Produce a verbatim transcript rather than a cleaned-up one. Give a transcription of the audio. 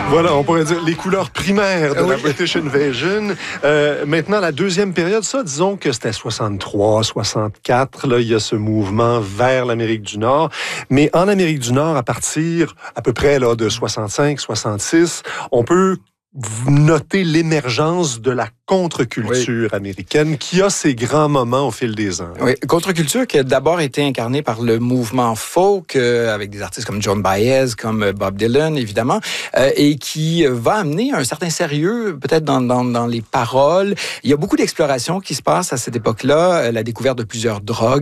Voilà, on pourrait dire les couleurs primaires de oui. la British Invasion. Euh, maintenant, la deuxième période, ça, disons que c'était soixante-trois, soixante-quatre, là, il y a ce mouvement vers l'Amérique du Nord. Mais en Amérique du Nord, à partir à peu près là, de soixante-cinq, soixante-six, on peut noter l'émergence de la contre-culture oui. américaine qui a ses grands moments au fil des ans. Oui, contre-culture qui a d'abord été incarnée par le mouvement folk, euh, avec des artistes comme Joan Baez, comme Bob Dylan, évidemment, euh, et qui va amener un certain sérieux, peut-être dans, dans, dans les paroles. Il y a beaucoup d'explorations qui se passent à cette époque-là, la découverte de plusieurs drogues,